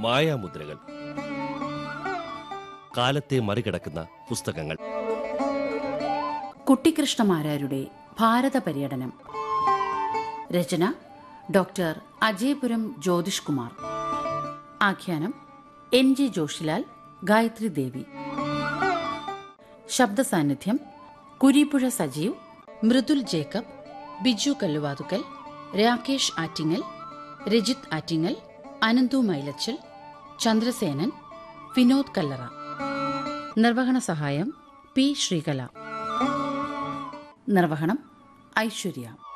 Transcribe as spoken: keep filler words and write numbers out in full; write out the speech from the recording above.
മായാമുദ്രകൾ. കാലത്തെ മറികടക്കുന്ന പുസ്തകങ്ങൾ. കുട്ടിക്കൃഷ്ണമാരാരുടെ ഭാരത പര്യടനം. രചന ഡോക്ടർ അജയപുരം ജ്യോതിഷ് കുമാർ. ആഖ്യാനം എൻ ജി ജോഷിലാൽ, ഗായത്രി ദേവി. ശബ്ദ സാന്നിധ്യം കുരീപ്പുഴ സജീവ്, മൃദുൽ ജേക്കബ്, ബിജു കല്ലുവാതുക്കൽ, രാകേഷ് ആറ്റിങ്ങൽ, രജിത് ആറ്റിങ്ങൽ, അനന്തു മൈലച്ചൽ, ചന്ദ്രസേനൻ, വിനോദ് കല്ലറ. നിർവഹണ സഹായം പി ശ്രീകല. നിർവഹണം ഐശ്വര്യ.